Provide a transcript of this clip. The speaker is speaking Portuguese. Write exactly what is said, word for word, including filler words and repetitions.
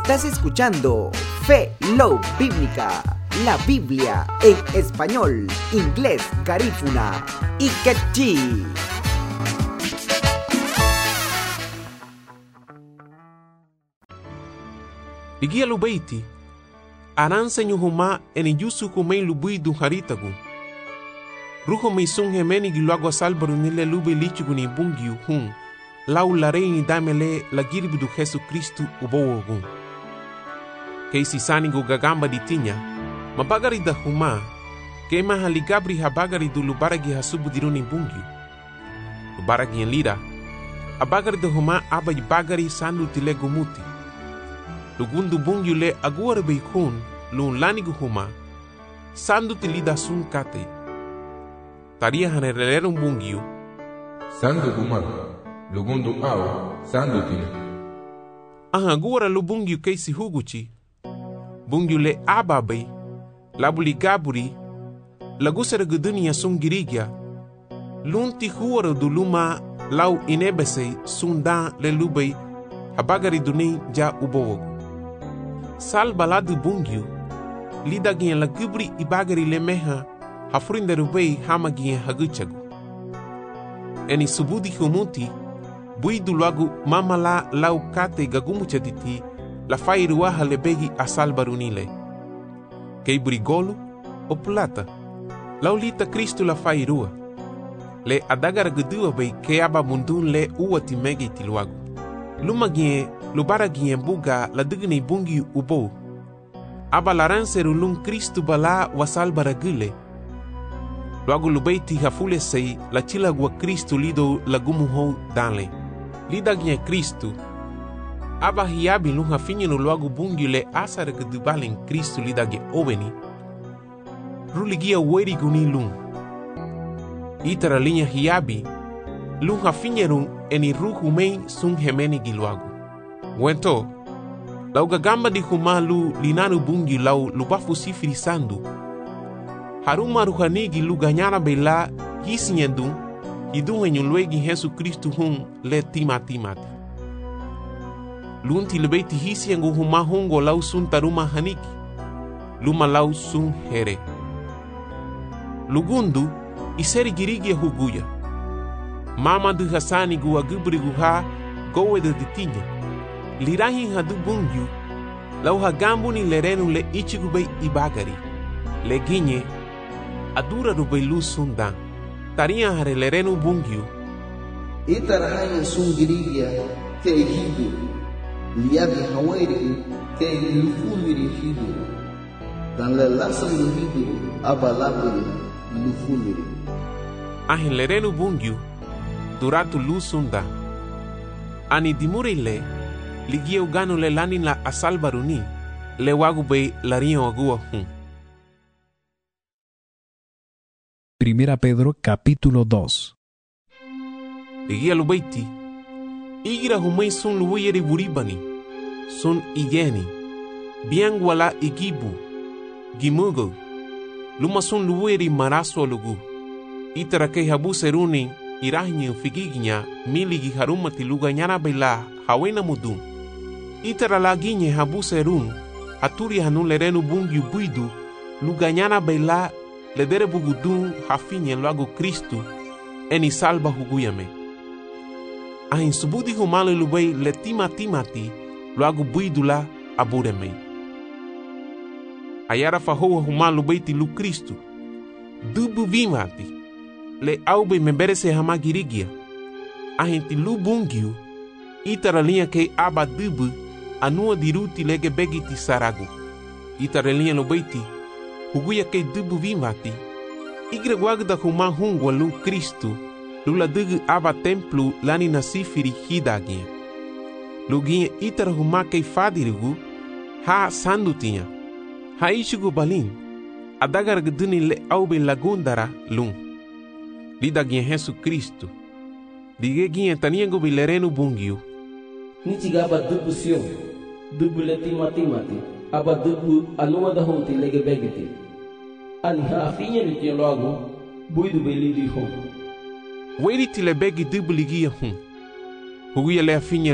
Estás escuchando Fe Love Bíblica, la Biblia en español, inglés, garífuna y quechí. Igia lubeiti, aranse nyuhuma eni yusu kumei lubui du haritagu. Ruho mei sun hemeni giluagwa salbaru nile lube lichigu ni bungiu hun, lau larei ni damele la giribu du Jesu Kristu ubowogu. Keisi sanigu gagamba di tinya, mabagari da huma, kema haligabri habagari du lubaragi hasubu diruni bungiu. Lubaragi en lira, abagari da huma abai bagari sandu tile gumuti. Lugundu bungiu le aguare beikun, lun lanigu huma, sandu tilida sun kate. Taria hanerelerum bungiu, sandu huma, lugundu au, sandu tili. Aha aguara lu bungiu keisi huguchi, bungiu le ababai, labuli gaburi, lagusere gudunia sun girigya, lunti huara du luma lau inebese sun da le lubei, habagari duni ja ubowogu. Sal baladu bungiu, lida gien la gubri ibagari le meha, hafurinde rubei hama gien haguchagu. Eni subudi humuti, bui du lagu mama la lau kate gagumucha diti, la fai ruaha le begi asal barunile. Kei brigolo o pulata, lau lita Kristu la fai rua. Le adagara gudua bei ke aba mundun le uwa timegi tiluagu. Luma gien lubara gien buga la digni bungi ubo. Aba laranseru lun Kristu bala wasal baragule. Luagu lubeiti hafule sei la chila gua Kristu lido lagumuho danle. Lida gien Kristu. Aba hiabi lun hafinyenu luagu bungi le asara gudubalen Kristu lida ge oveni. Ruligia weri guni lun. Itara linha hiabi lun hafinyenu eni ruhu mei sun hemeni giluagu. Wento, lau gagamba di humalu linanu bungi lau lubafu sifiri sandu. Haruma ruhanigi lu ganyana bela hisinyendun, hidunga nyulwegi Jesu Kristu hun le tima timati. Lunti lebeiti hisiyengu huma hungo lau sun taruma haniki, luma lau sun here. Lugundu, iseri girigia huguya. Mama du hasani gu agubri guha gowe de ditinya. Lirahi hadu bungiu, lau hagambu ni lerenu le ichigubei ibagari. Le ginye, adura rubei lu sundan. Taria hare lerenu bungiu. Itarahayan sungirigia te hidu. Liabi hawairi te lufumiri hidu. Dan le lasan lu hidu abalaburi lufumiri. Ahin lerenu bungiu, duratu lu sundan. Ani dimurile, ligia ugano le lanin la asal baruni, le wagu bei larion agua hun. Primera Pedro capítulo dos. Ligia lubeiti, igira humei sun luweyeri buribani, sun igeni, bien wala igibu, gimugo, luma sun luweyeri maraso lugu, itara kei habu seruni, irahinyo figiginya, miligi harumati luga nyana bela, hawena mudun. Itara laginye habu serun, haturi hanun lerenu bungi buidu, luganyana bela ledere bugudun hafinye luago Kristu, eni salba huguyame. Ahin subudi humale lubei letima timati, luago buidu la abureme. Ayara fahoa humale lubeiti lu Kristu, dubu vimati, le aube memberese hamagirigia. Ahin ti lu bungiu, itara linha ke aba dubu, anua diruti lege begiti saragu. Itara linha lubeiti, huguya ke dubu vimati, igre guagda huma hungwa lu Kristu, lula dugu aba templu lani nasifiri hidagia. Luginha itara huma ke fadirigu, ha sandutinha, ha ishugu balin, adagar gduni le aube lagundara lun. Lidagia Jesu Kristu, digeginha taniengo bilerenu bungiu. Nichiga aba dubu sio, dubu leti mati mati, aba dubu anua da honti lege begiti. Ani hafinya ni logo, buidu belidi hon. Weri tile begi dubu ligia hun. Huguya le afinya